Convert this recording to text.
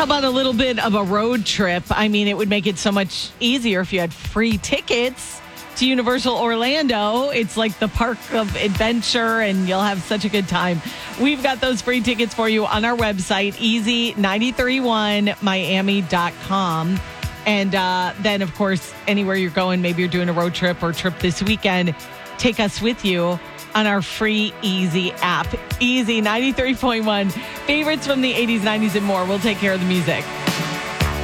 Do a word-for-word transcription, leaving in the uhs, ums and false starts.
How about a little bit of a road trip? I mean, it would make it so much easier if you had free tickets to Universal Orlando. It's like the park of adventure, and you'll have such a good time. We've got those free tickets for you on our website, easy nine three one miami dot com. And uh, then, of course, anywhere you're going, maybe you're doing a road trip or trip this weekend, take us with you on our free Easy app. Easy ninety-three point one. Favorites from the eighties, nineties, and more. We'll take care of the music.